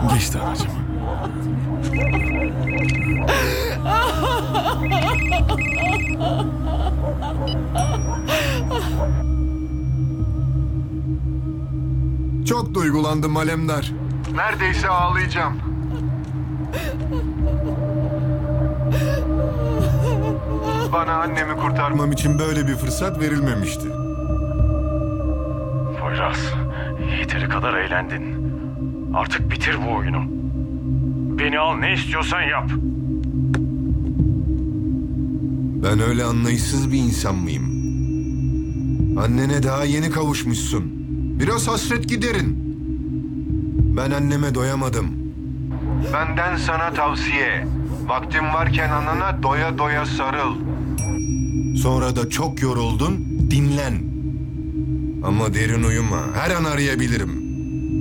Geçti anacığım. Çok duygulandım Alemdar. Neredeyse ağlayacağım. Bana annemi kurtarmam için böyle bir fırsat verilmemişti. Poyraz, yeteri kadar eğlendin. Artık bitir bu oyunu. Beni al, ne istiyorsan yap. Ben öyle anlayışsız bir insan mıyım? Annene daha yeni kavuşmuşsun. Biraz hasret giderin. Ben anneme doyamadım. Benden sana tavsiye. Vaktin varken anana doya doya sarıl. Sonra da çok yoruldun, dinlen. Ama derin uyuma. Her an arayabilirim.